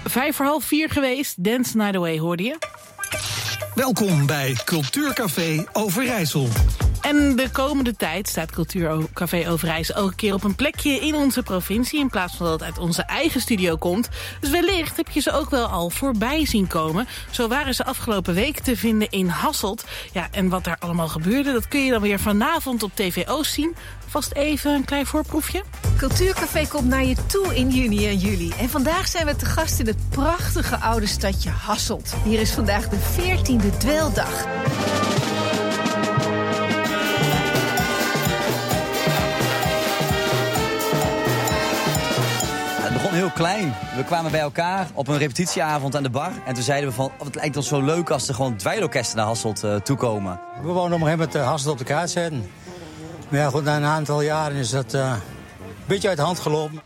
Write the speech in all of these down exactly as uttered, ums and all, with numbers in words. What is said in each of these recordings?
Vijf voor half vier geweest. Dance Night Away hoorde je. Welkom bij Cultuurcafé Overijssel. En de komende tijd staat Cultuurcafé Overijssel elke keer op een plekje in onze provincie, in plaats van dat het uit onze eigen studio komt. Dus wellicht heb je ze ook wel al voorbij zien komen. Zo waren ze afgelopen week te vinden in Hasselt. Ja, en wat daar allemaal gebeurde, dat kun je dan weer vanavond op T V Oost zien. Vast even een klein voorproefje. Cultuurcafé komt naar je toe in juni en juli. En vandaag zijn we te gast in het prachtige oude stadje Hasselt. Hier is vandaag de veertiende dweildag. Het begon heel klein. We kwamen bij elkaar op een repetitieavond aan de bar. En toen zeiden we van, oh, het lijkt ons zo leuk als er gewoon dweilorkesten naar Hasselt uh, toekomen. We wouden op een gegeven moment uh, Hasselt op de kaart zetten. Maar ja, goed, na een aantal jaren is dat uh, een beetje uit de hand gelopen.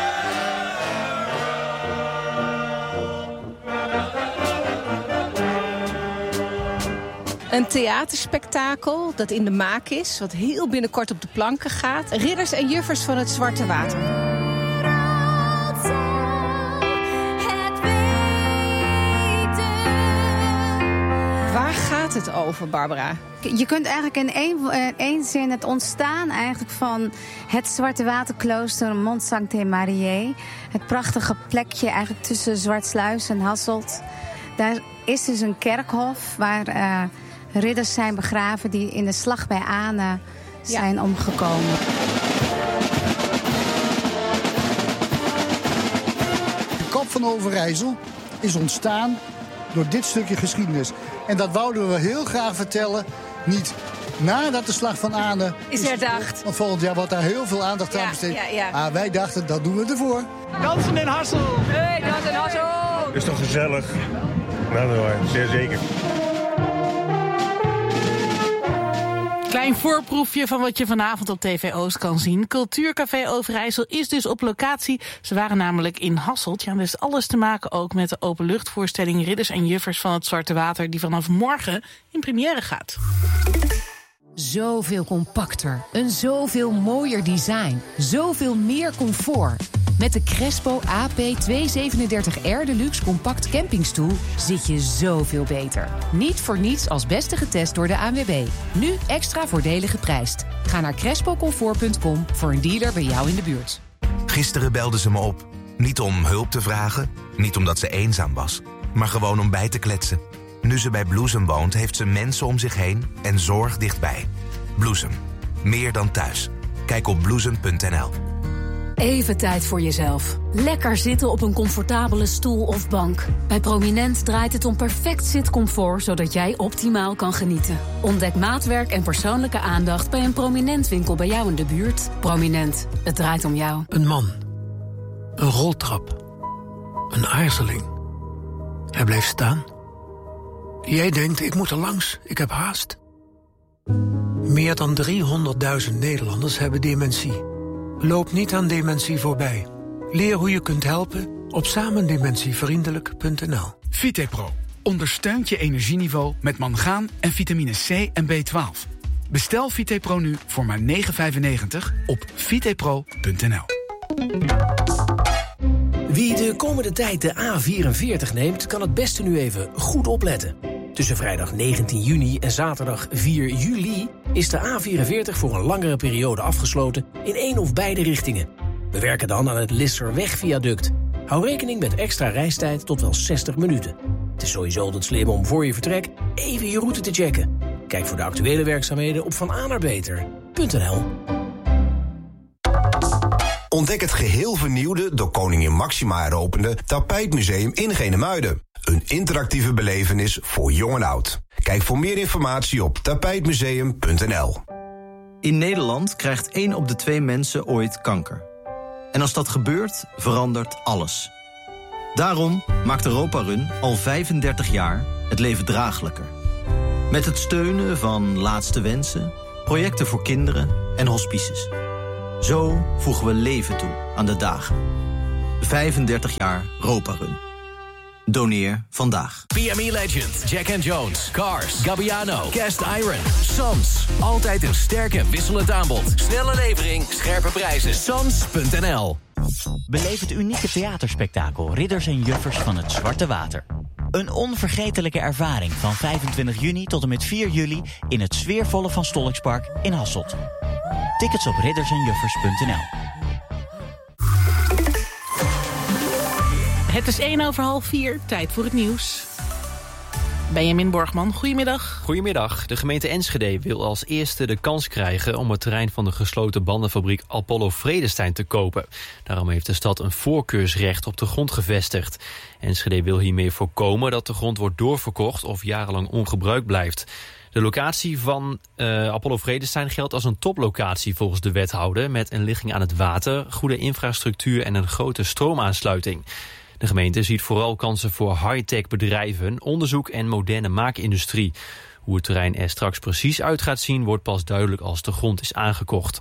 Een theaterspektakel dat in de maak is, wat heel binnenkort op de planken gaat. Ridders en juffers van het Zwarte Water. Waar gaat het over, Barbara? Je kunt eigenlijk in één, één zin het ontstaan eigenlijk van het Zwarte Waterklooster Mont Sainte-Marie. Het prachtige plekje eigenlijk tussen Zwartsluis en Hasselt. Daar is dus een kerkhof waar uh, ridders zijn begraven die in de slag bij Aane zijn ja. omgekomen. De kop van Overijssel is ontstaan door dit stukje geschiedenis. En dat wouden we heel graag vertellen. Niet nadat de slag van Aane is herdacht. Want volgend jaar wordt daar heel veel aandacht ja, aan besteed. Ja, ja. Maar wij dachten, dat doen we ervoor. Dansen in Hasselt! Hey, dansen in Hasselt! Is toch gezellig? Nou, dat waar, zeer zeker. Klein voorproefje van wat je vanavond op T V Oost kan zien. Cultuurcafé Overijssel is dus op locatie. Ze waren namelijk in Hasselt. Ja, dus alles te maken ook met de openluchtvoorstelling Ridders en Juffers van het Zwarte Water, die vanaf morgen in première gaat. Zoveel compacter, een zoveel mooier design, zoveel meer comfort. Met de Crespo A P tweehonderdzevenendertig R Deluxe compact campingstoel zit je zoveel beter. Niet voor niets als beste getest door de A N W B. Nu extra voordelig geprijsd. Ga naar crespo comfort punt com voor een dealer bij jou in de buurt. Gisteren belde ze me op. Niet om hulp te vragen, niet omdat ze eenzaam was, maar gewoon om bij te kletsen. Nu ze bij Bloesem woont, heeft ze mensen om zich heen en zorg dichtbij. Bloesem. Meer dan thuis. Kijk op bloesem punt n l. Even tijd voor jezelf. Lekker zitten op een comfortabele stoel of bank. Bij Prominent draait het om perfect zitcomfort, zodat jij optimaal kan genieten. Ontdek maatwerk en persoonlijke aandacht bij een Prominent winkel bij jou in de buurt. Prominent. Het draait om jou. Een man. Een roltrap. Een aarzeling. Hij blijft staan. Jij denkt, ik moet er langs, ik heb haast. Meer dan driehonderdduizend Nederlanders hebben dementie. Loop niet aan dementie voorbij. Leer hoe je kunt helpen op samendementievriendelijk punt n l. Vitepro ondersteunt je energieniveau met mangaan en vitamine C en B twaalf. Bestel Vitepro nu voor maar negen vijfennegentig op vitepro punt n l. Wie de komende tijd de A vierenveertig neemt, kan het beste nu even goed opletten. Tussen vrijdag negentien juni en zaterdag vier juli is de A vierenveertig voor een langere periode afgesloten in één of beide richtingen. We werken dan aan het Lisserweg-viaduct. Hou rekening met extra reistijd tot wel zestig minuten. Het is sowieso altijd slim om voor je vertrek even je route te checken. Kijk voor de actuele werkzaamheden op van a naar beter punt n l. Ontdek het geheel vernieuwde, door koningin Máxima heropende Tapijtmuseum in Genemuiden. Een interactieve belevenis voor jong en oud. Kijk voor meer informatie op tapijtmuseum punt n l. In Nederland krijgt één op de twee mensen ooit kanker. En als dat gebeurt, verandert alles. Daarom maakt Europa Run al vijfendertig jaar het leven draaglijker. Met het steunen van Laatste Wensen, projecten voor kinderen en hospices. Zo voegen we leven toe aan de dagen. vijfendertig jaar Europa Run. Doneer vandaag. P M E Legend, Jack and Jones, Cars, Gabbiano, Cast Iron, Sams. Altijd een sterk en wisselend aanbod. Snelle levering, scherpe prijzen. Sams punt n l. Beleef het unieke theaterspektakel Ridders en Juffers van het Zwarte Water. Een onvergetelijke ervaring van vijfentwintig juni tot en met vier juli... in het sfeervolle Van Stollikspark in Hasselt. Tickets op ridders en juffers punt n l. Het is één over half vier, tijd voor het nieuws. Benjamin Borgman, goedemiddag. Goedemiddag. De gemeente Enschede wil als eerste de kans krijgen om het terrein van de gesloten bandenfabriek Apollo Vredestein te kopen. Daarom heeft de stad een voorkeursrecht op de grond gevestigd. Enschede wil hiermee voorkomen dat de grond wordt doorverkocht of jarenlang ongebruikt blijft. De locatie van uh, Apollo Vredestein geldt als een toplocatie volgens de wethouder, met een ligging aan het water, goede infrastructuur en een grote stroomaansluiting. De gemeente ziet vooral kansen voor high-tech bedrijven, onderzoek en moderne maakindustrie. Hoe het terrein er straks precies uit gaat zien wordt pas duidelijk als de grond is aangekocht.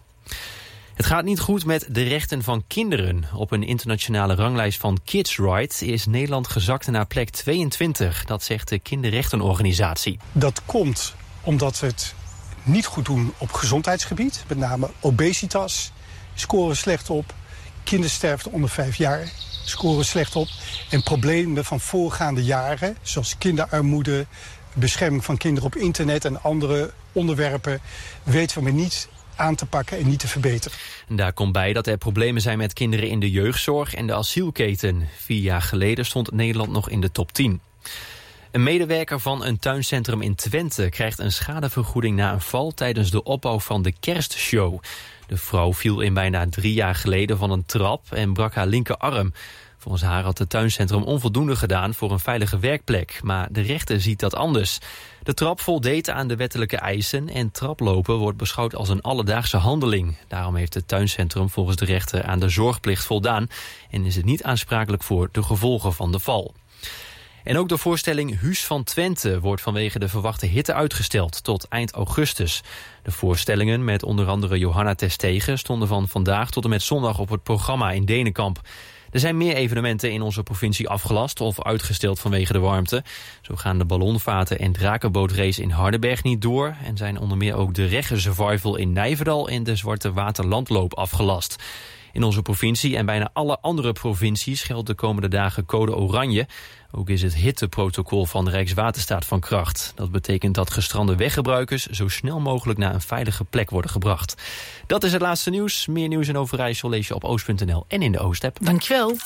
Het gaat niet goed met de rechten van kinderen. Op een internationale ranglijst van Kids Rights is Nederland gezakt naar plek tweeëntwintig. Dat zegt de kinderrechtenorganisatie. Dat komt omdat we het niet goed doen op gezondheidsgebied. Met name obesitas scoren slecht op. Kindersterfte onder vijf jaar scoren slecht op. En problemen van voorgaande jaren, zoals kinderarmoede, bescherming van kinderen op internet en andere onderwerpen, weten we maar niet aan te pakken en niet te verbeteren. En daar komt bij dat er problemen zijn met kinderen in de jeugdzorg en de asielketen. Vier jaar geleden stond Nederland nog in de top tien. Een medewerker van een tuincentrum in Twente krijgt een schadevergoeding na een val tijdens de opbouw van de kerstshow. De vrouw viel in bijna drie jaar geleden van een trap en brak haar linkerarm. Volgens haar had het tuincentrum onvoldoende gedaan voor een veilige werkplek, maar de rechter ziet dat anders. De trap voldeed aan de wettelijke eisen en traplopen wordt beschouwd als een alledaagse handeling. Daarom heeft het tuincentrum volgens de rechter aan de zorgplicht voldaan en is het niet aansprakelijk voor de gevolgen van de val. En ook de voorstelling Huus van Twente wordt vanwege de verwachte hitte uitgesteld tot eind augustus. De voorstellingen met onder andere Johanna Terstegen stonden van vandaag tot en met zondag op het programma in Denenkamp. Er zijn meer evenementen in onze provincie afgelast of uitgesteld vanwege de warmte. Zo gaan de ballonvaarten en drakenbootrace in Hardenberg niet door. En zijn onder meer ook de Regge Survival in Nijverdal en de Zwarte Waterlandloop afgelast. In onze provincie en bijna alle andere provincies geldt de komende dagen code oranje. Ook is het hitteprotocol van Rijkswaterstaat van kracht. Dat betekent dat gestrande weggebruikers zo snel mogelijk naar een veilige plek worden gebracht. Dat is het laatste nieuws. Meer nieuws in Overijssel lees je op oost punt n l en in de Oost-app. Dankjewel.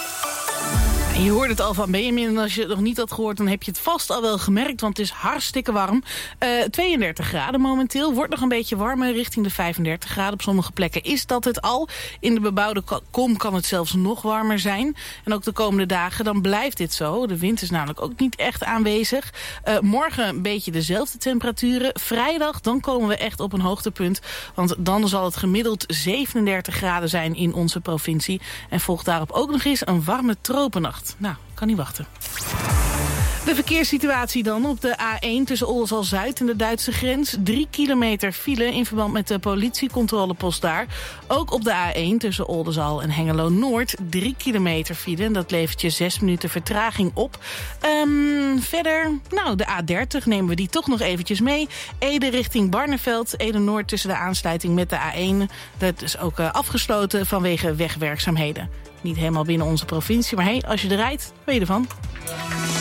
Je hoort het al van Benjamin en als je het nog niet had gehoord, dan heb je het vast al wel gemerkt, want het is hartstikke warm. Uh, tweeëndertig graden momenteel, wordt nog een beetje warmer richting de vijfendertig graden. Op sommige plekken is dat het al. In de bebouwde kom kan het zelfs nog warmer zijn. En ook de komende dagen, dan blijft dit zo. De wind is namelijk ook niet echt aanwezig. Uh, morgen een beetje dezelfde temperaturen. Vrijdag, dan komen we echt op een hoogtepunt, want dan zal het gemiddeld zevenendertig graden zijn in onze provincie. En volgt daarop ook nog eens een warme tropennacht. Nou, kan niet wachten. De verkeerssituatie dan op de A één tussen Oldenzaal-Zuid en de Duitse grens. Drie kilometer file in verband met de politiecontrolepost daar. Ook op de A één tussen Oldenzaal en Hengelo-Noord. Drie kilometer file en dat levert je zes minuten vertraging op. Um, verder, nou, de A dertig nemen we die toch nog eventjes mee. Ede richting Barneveld. Ede-Noord tussen de aansluiting met de A één. Dat is ook uh, afgesloten vanwege wegwerkzaamheden. Niet helemaal binnen onze provincie, maar hey, als je er rijdt, weet je ervan.